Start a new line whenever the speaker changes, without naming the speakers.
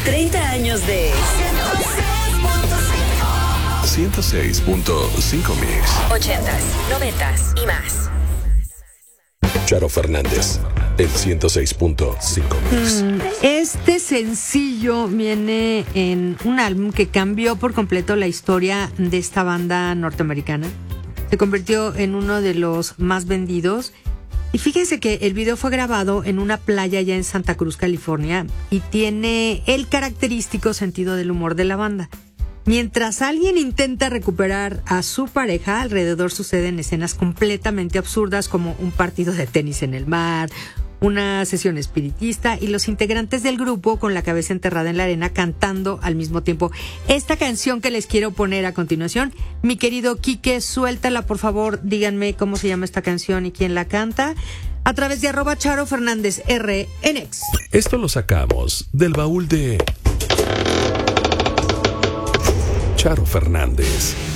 30 años de
106.5 Mix.
80s, 90s y más.
Charo Fernández, el 106.5 Mix.
Este sencillo viene en un álbum que cambió por completo la historia de esta banda norteamericana. Se convirtió en uno de los más vendidos. Y fíjense que el video fue grabado en una playa allá en Santa Cruz, California, y tiene el característico sentido del humor de la banda. Mientras alguien intenta recuperar a su pareja, alrededor suceden escenas completamente absurdas como un partido de tenis en el mar, una sesión espiritista y los integrantes del grupo con la cabeza enterrada en la arena cantando al mismo tiempo. Esta canción que les quiero poner a continuación, mi querido Quique, suéltala por favor, díganme cómo se llama esta canción y quién la canta a través de @CharoFernándezR en X.
Esto lo sacamos del baúl de Charo Fernández.